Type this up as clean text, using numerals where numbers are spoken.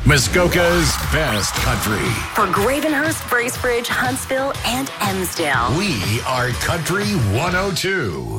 Muskoka's best country. For Gravenhurst, Bracebridge, Huntsville, and Emsdale. We are Country 102.